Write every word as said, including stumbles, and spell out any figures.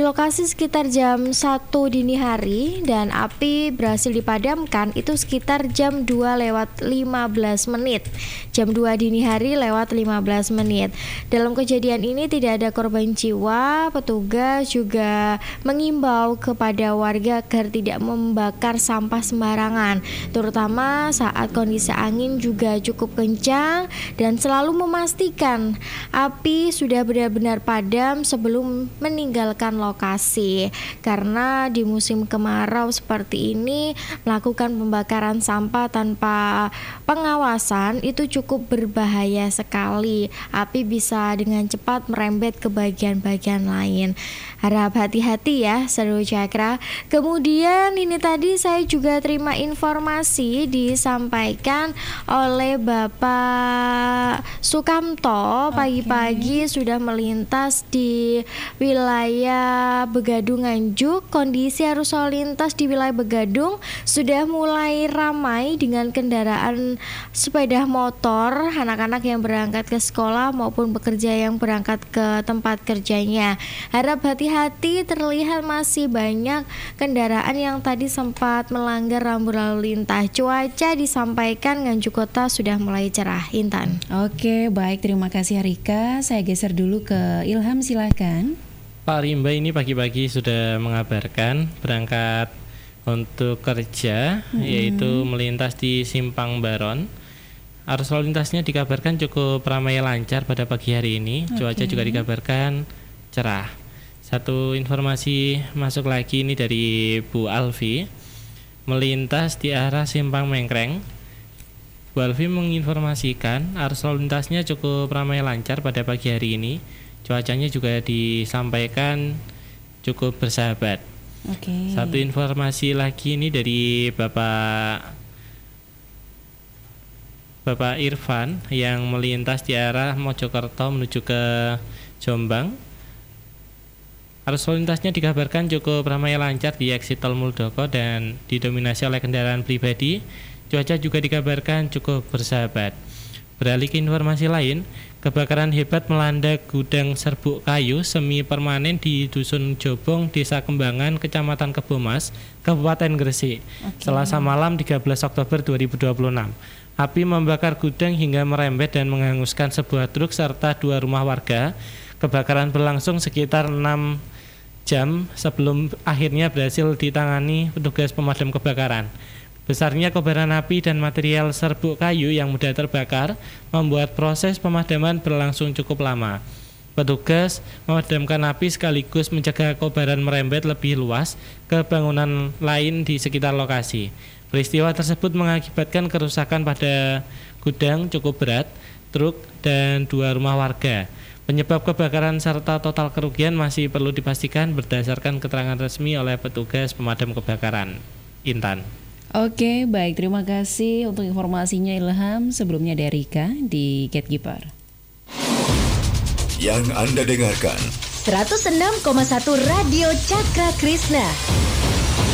lokasi sekitar jam satu dini hari dan api berhasil dipadamkan itu sekitar jam dua lewat lima belas menit. Jam dua dini hari lewat lima belas menit. Dalam kejadian ini tidak ada korban jiwa. Petugas juga mengimbau kepada warga agar tidak membakar sampah sembarangan, terutama saat kondisi angin juga cukup kencang, dan selalu memastikan api sudah benar-benar padam sebelum meninggalkan lokasi. Karena di musim kemarau seperti ini, melakukan pembakaran sampah tanpa pengawasan itu cukup berbahaya sekali. Api bisa dengan cepat merembet ke bagian-bagian lain. Harap hati-hati ya Seru Cakra. Kemudian ini tadi saya juga terima informasi disampaikan oleh Bapak Sukamto. Pagi-pagi okay. sudah melintas di wilayah Begadung Nganjuk. Kondisi arus lalu lintas di wilayah Begadung sudah mulai ramai dengan kendaraan sepeda motor, anak-anak yang berangkat ke sekolah maupun pekerja yang berangkat ke tempat kerjanya. Harap hati-hati, terlihat masih banyak kendaraan yang tadi sempat melanggar rambu lalu lintas. Cuaca disampaikan Nganjuk Kota sudah mulai cerah. Intan. Oke, baik, terima kasih Rika. Saya geser dulu ke Ilham, silakan. Pak Rimba ini pagi-pagi sudah mengabarkan berangkat untuk kerja, hmm. yaitu melintas di Simpang Baron. Arus lalu lintasnya dikabarkan cukup ramai lancar pada pagi hari ini. Okay. Cuaca juga dikabarkan cerah. Satu informasi masuk lagi ini dari Bu Alfi, melintas di arah Simpang Mengkreng. Bu Alfi menginformasikan arus lalu lintasnya cukup ramai lancar pada pagi hari ini. Cuacanya juga disampaikan cukup bersahabat. Okay. Satu informasi lagi ini dari Bapak Bapak Irfan yang melintas di arah Mojokerto menuju ke Jombang. Arus lalu lintasnya dikabarkan cukup ramai lancar di eksit Tol Muldoko dan didominasi oleh kendaraan pribadi. Cuaca juga dikabarkan cukup bersahabat. Beralih ke informasi lain, kebakaran hebat melanda gudang serbuk kayu semi permanen di Dusun Jobong, Desa Kembangan, Kecamatan Kebomas, Kabupaten Gresik, okay. Selasa malam tiga belas Oktober dua ribu dua puluh enam. Api membakar gudang hingga merembet dan menghanguskan sebuah truk serta dua rumah warga. Kebakaran berlangsung sekitar enam jam sebelum akhirnya berhasil ditangani petugas pemadam kebakaran. Besarnya kobaran api dan material serbuk kayu yang mudah terbakar membuat proses pemadaman berlangsung cukup lama. Petugas memadamkan api sekaligus mencegah kobaran merembet lebih luas ke bangunan lain di sekitar lokasi. Peristiwa tersebut mengakibatkan kerusakan pada gudang cukup berat, truk, dan dua rumah warga. Penyebab kebakaran serta total kerugian masih perlu dipastikan berdasarkan keterangan resmi oleh petugas pemadam kebakaran. Intan. Oke, baik, terima kasih untuk informasinya Ilham. Sebelumnya dari Rika di Gatekeeper. Yang Anda dengarkan seratus enam koma satu Radio Cakra Krishna.